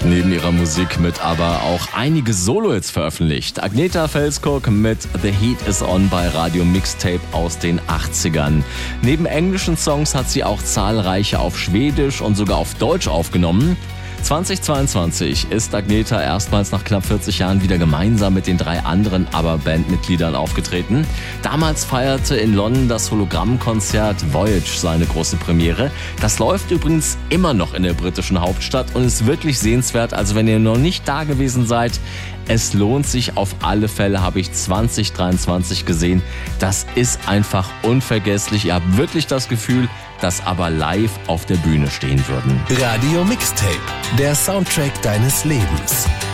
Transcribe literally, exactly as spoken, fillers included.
neben ihrer Musik mit aber auch einige Solo-Hits veröffentlicht. Agnetha Fälskog mit The Heat Is On bei Radio Mixtape aus den achtzigern. Neben englischen Songs hat sie auch zahlreiche auf Schwedisch und sogar auf Deutsch aufgenommen. zweitausendzweiundzwanzig ist Agnetha erstmals nach knapp vierzig Jahren wieder gemeinsam mit den drei anderen ABBA-Bandmitgliedern aufgetreten. Damals feierte in London das Hologrammkonzert Voyage seine große Premiere. Das läuft übrigens immer noch in der britischen Hauptstadt und ist wirklich sehenswert. Also wenn ihr noch nicht da gewesen seid, es lohnt sich auf alle Fälle, habe ich zwanzig dreiundzwanzig gesehen. Das ist einfach unvergesslich. Ihr habt wirklich das Gefühl, dass aber live auf der Bühne stehen würden. Radio Mixtape, der Soundtrack deines Lebens.